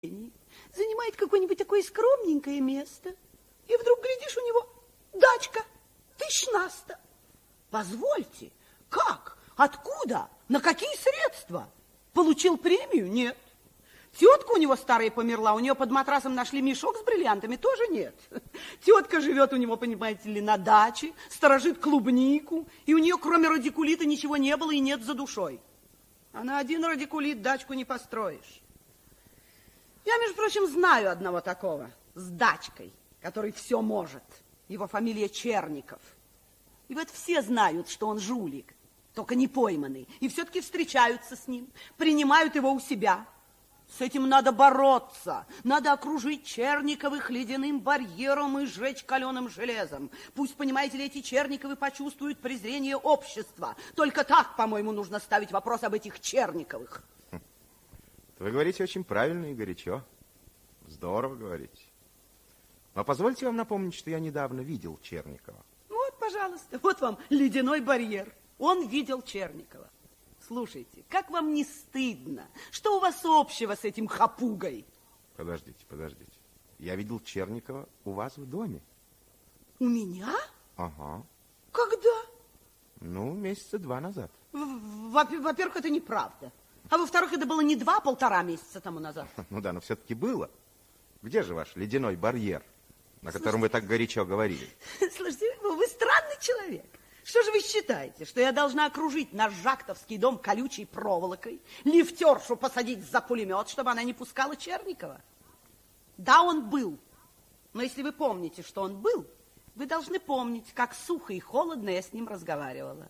занимает какое-нибудь такое скромненькое место, и вдруг, глядишь, у него дачка, тысячнаста. Позвольте, как? Откуда? На какие средства? Получил премию? Нет. Тетка у него старая померла, у нее под матрасом нашли мешок с бриллиантами, тоже нет. Тетка живет у него, понимаете ли, на даче, сторожит клубнику, и у нее кроме радикулита ничего не было и нет за душой. А на один радикулит дачку не построишь. Я, между прочим, знаю одного такого с дачкой, который все может. Его фамилия Черников. И вот все знают, что он жулик, только не пойманный, и все-таки встречаются с ним, принимают его у себя. С этим надо бороться, надо окружить Черниковых ледяным барьером и сжечь каленым железом. Пусть, понимаете ли, эти Черниковы почувствуют презрение общества. Только так, по-моему, нужно ставить вопрос об этих Черниковых. Вы говорите очень правильно и горячо. Здорово говорите. Но позвольте вам напомнить, что я недавно видел Черникова. Вот, пожалуйста, вот вам ледяной барьер. Он видел Черникова. Слушайте, как вам не стыдно? Что у вас общего с этим хапугой? Подождите. Я видел Черникова у вас в доме. У меня? Ага. Когда? Ну, месяца 2 назад. Во-первых, это неправда. А во-вторых, это было не 2, а 1,5 месяца тому назад. Ну да, но все-таки было. Где же ваш ледяной барьер, на котором вы так горячо говорили? Слушайте, вы странный человек. Что же вы считаете, что я должна окружить наш жактовский дом колючей проволокой, лифтершу посадить за пулемет, чтобы она не пускала Черникова? Да, он был. Но если вы помните, что он был, вы должны помнить, как сухо и холодно я с ним разговаривала.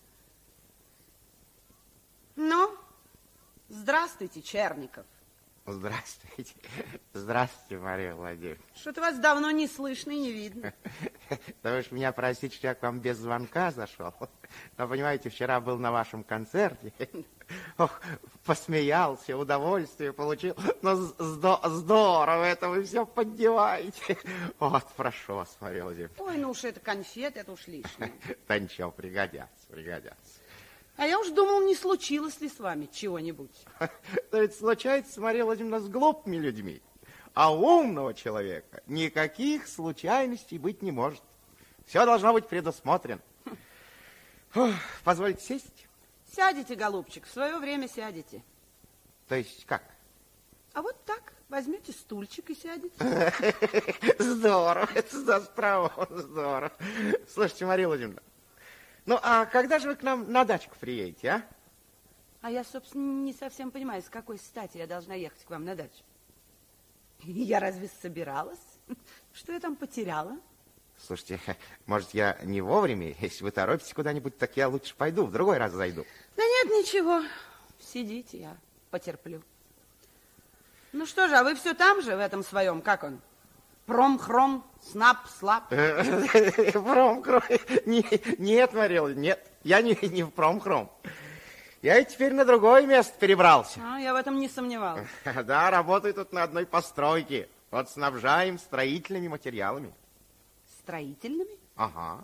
Ну, здравствуйте, Черников. Здравствуйте. Здравствуйте, Мария Владимировна. Что-то вас давно не слышно и не видно. Да вы ж меня простите, что я к вам без звонка зашел. Но, понимаете, вчера был на вашем концерте. Ох, посмеялся, удовольствие получил. Но здорово это вы все поддеваете. Вот, прошу вас, Мария Владимировна. Ой, ну уж это конфеты, это уж лишнее. Да ничего, пригодятся. А я уж думал, не случилось ли с вами чего-нибудь. Да ведь случается, Мария Владимировна, с глупыми людьми. А у умного человека никаких случайностей быть не может. Все должно быть предусмотрено. Фух, позвольте сесть? Сядете, голубчик, в свое время сядете. То есть как? А вот так, возьмете стульчик и сядете. Здорово, это здорово. Слушайте, Мария Владимировна, ну, а когда же вы к нам на дачку приедете, а? А я, собственно, не совсем понимаю, с какой стати я должна ехать к вам на дачу. Я разве собиралась? Что я там потеряла? Слушайте, может, я не вовремя? Если вы торопитесь куда-нибудь, так я лучше пойду, в другой раз зайду. Да нет, ничего. Сидите, я потерплю. Ну что же, а вы все там же, в этом своем, как он? Пром-хром, снап-слап. Пром-хром. Нет, Мария, нет. Я не в пром-хром. Я теперь на другое место перебрался. А, я в этом не сомневалась. Да, работаю тут на одной постройке. Вот снабжаем строительными материалами. Строительными? Ага.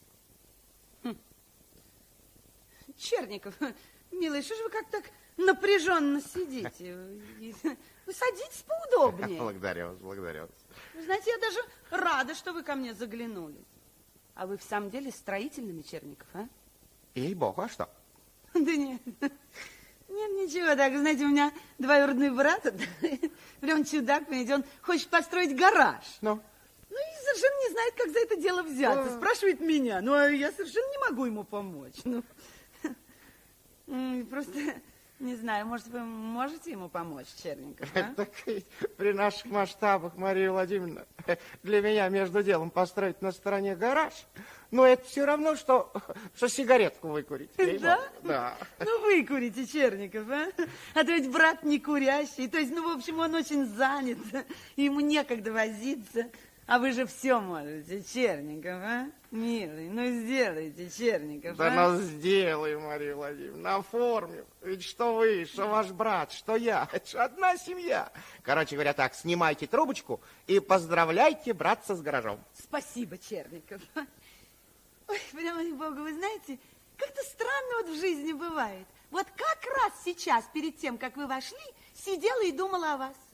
Черников, милый, что же вы как так напряженно сидите? Вы садитесь поудобнее. Благодарю вас. Вы знаете, я даже рада, что вы ко мне заглянули. А вы в самом деле строительными, Черников, а? Ей-богу, а что? Да нет, ничего, так, знаете, у меня двоюродный брат, прям чудак, понимаете, он хочет построить гараж. Ну и совершенно не знает, как за это дело взяться. Спрашивает меня, ну, а я совершенно не могу ему помочь. Просто... Не знаю, может, вы можете ему помочь, Черников, а? Так при наших масштабах, Мария Владимировна, для меня между делом построить на стороне гараж, но это все равно, что сигаретку выкурить. Да? Да. Ну, выкурите, Черников, а? А то ведь брат не курящий, то есть, ну, в общем, он очень занят, ему некогда возиться. А вы же все можете, Черников, а? Милый, ну сделайте, Черников, да, а? ну сделаю, Мария Владимировна, оформим. Ведь что вы, что ваш брат, что я, это же одна семья. Короче говоря, так, снимайте трубочку и поздравляйте братца с гаражом. Спасибо, Черников. Ой, прямо богу, вы знаете, как-то странно вот в жизни бывает. Вот как раз сейчас, перед тем, как вы вошли, сидела и думала о вас.